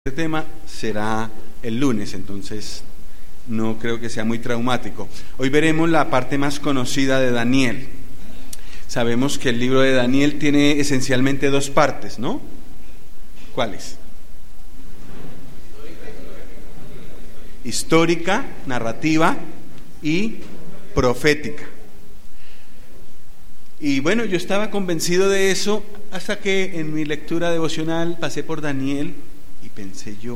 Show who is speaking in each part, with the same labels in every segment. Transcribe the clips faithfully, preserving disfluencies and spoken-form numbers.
Speaker 1: Este tema será el lunes, entonces no creo que sea muy traumático. Hoy veremos la parte más conocida de Daniel. Sabemos que el libro de Daniel tiene esencialmente dos partes, ¿no? ¿Cuáles? Histórica, narrativa y profética. Y bueno, yo estaba convencido de eso hasta que en mi lectura devocional pasé por Daniel y pensé yo,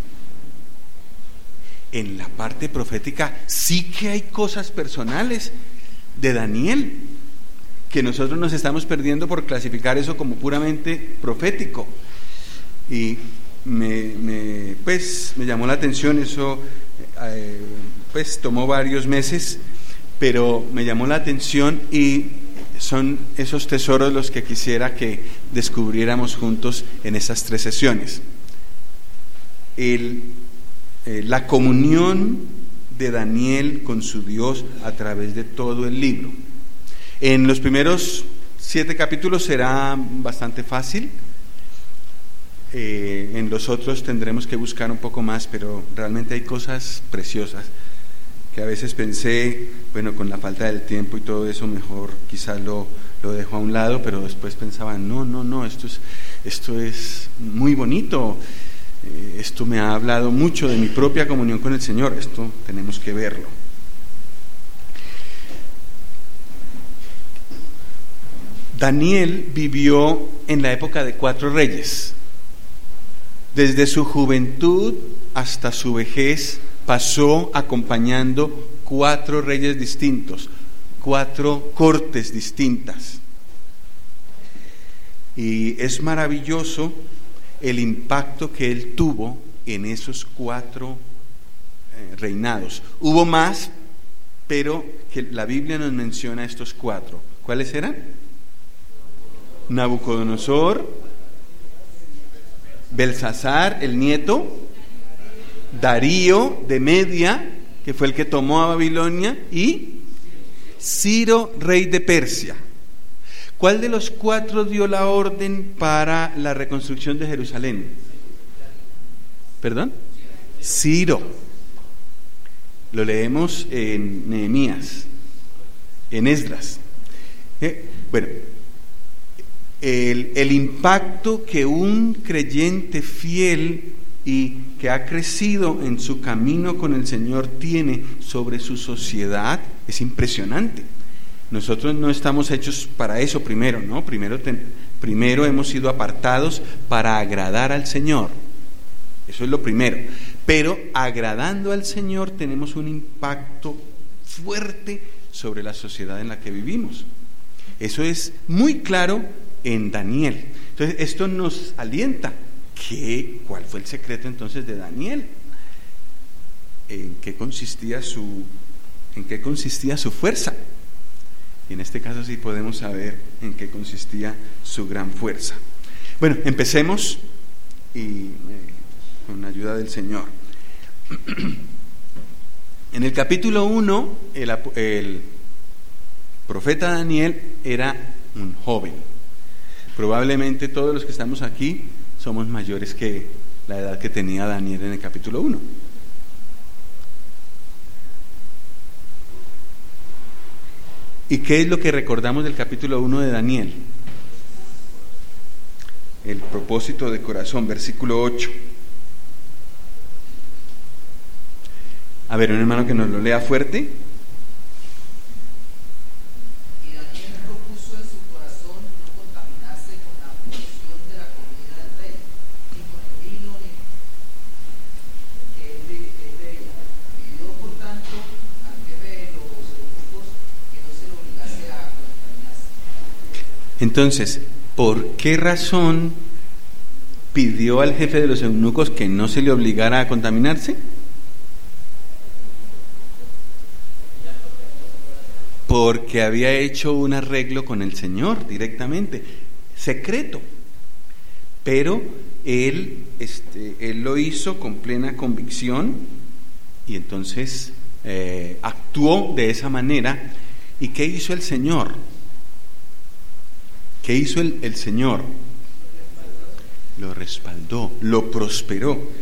Speaker 1: en la parte profética sí que hay cosas personales de Daniel, que nosotros nos estamos perdiendo por clasificar eso como puramente profético. Y me, me, pues, me llamó la atención eso, eh, pues tomó varios meses, pero me llamó la atención y son esos tesoros los que quisiera que descubriéramos juntos en esas tres sesiones. El, eh, la comunión de Daniel con su Dios a través de todo el libro. En los primeros siete capítulos será bastante fácil, eh, en los otros tendremos que buscar un poco más, pero realmente hay cosas preciosas que a veces pensé, bueno, con la falta del tiempo y todo eso, mejor quizás lo, lo dejo a un lado, pero después pensaba, no, no, no, esto es, esto es muy bonito. Esto me ha hablado mucho de mi propia comunión con el Señor, esto tenemos que verlo. Daniel vivió en la época de cuatro reyes. Desde su juventud hasta su vejez pasó acompañando cuatro reyes distintos, cuatro cortes distintas. Y es maravilloso el impacto que él tuvo en esos cuatro eh, reinados. Hubo más, pero que la Biblia nos menciona estos cuatro. ¿Cuáles eran? Nabucodonosor, Belsasar, el nieto, Darío de Media, que fue el que tomó a Babilonia, y Ciro, rey de Persia. ¿Cuál de los cuatro dio la orden para la reconstrucción de Jerusalén? ¿Perdón? Ciro. Lo leemos en Nehemías, en Esdras. Eh, bueno, el, el impacto que un creyente fiel y que ha crecido en su camino con el Señor tiene sobre su sociedad es impresionante. Nosotros no estamos hechos para eso primero, ¿no? Primero, ten, primero hemos sido apartados para agradar al Señor. Eso es lo primero. Pero agradando al Señor tenemos un impacto fuerte sobre la sociedad en la que vivimos. Eso es muy claro en Daniel. Entonces, esto nos alienta. ¿Qué, ¿Cuál fue el secreto entonces de Daniel? ¿En qué consistía su, en qué consistía su fuerza? Y en este caso sí podemos saber en qué consistía su gran fuerza. Bueno, empecemos y eh, con la ayuda del Señor. En el capítulo uno, el, el profeta Daniel era un joven. Probablemente todos los que estamos aquí somos mayores que la edad que tenía Daniel en el capítulo uno. ¿Y qué es lo que recordamos del capítulo uno de Daniel? El propósito de corazón, versículo ocho. A ver, un hermano que nos lo lea fuerte.
Speaker 2: Y Daniel propuso en su corazón no contaminarse con la porción de la comida del rey, ni con el vino ni que él bebía. Pidió por tanto al jefe de los eunucos que no se lo obligase a contaminarse.
Speaker 1: Entonces, ¿por qué razón pidió al jefe de los eunucos que no se le obligara a contaminarse? Porque había hecho un arreglo con el Señor directamente, secreto, pero él, este, él lo hizo con plena convicción y entonces eh, actuó de esa manera. ¿Y qué hizo el Señor? ¿Qué hizo el, el Señor? lo respaldó, lo prosperó.